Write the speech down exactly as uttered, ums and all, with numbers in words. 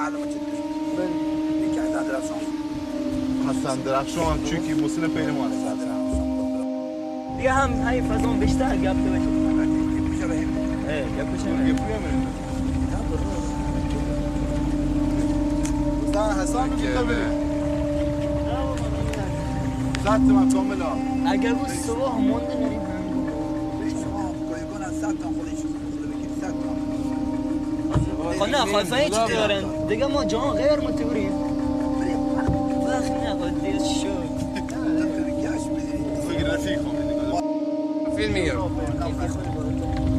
معلومه جدا يك حسن درخشان حسن درخشان چونکی موسن پین ما هست دیگه هم های فضان بیشتر گپ تو بشه میشه بهم اه یا کجا یه پویا میریم حسن حسن که زد من کاملا اگر بود صبح مونده نریم خب نه خواهی هیچ دارن دیگه ما جان غیر متوریم وقت نه خود دیگه شد فکر رفیق خواهی فیلم میگم